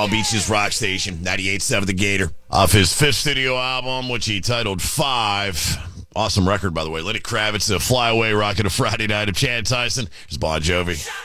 Palm Beach's rock station, 98.7 The Gator. Off his fifth studio album, which he titled 5. Awesome record, by the way. Lenny Kravitz, Fly Away, rocking a Friday night of Chan Tyson. Here's Bon Jovi.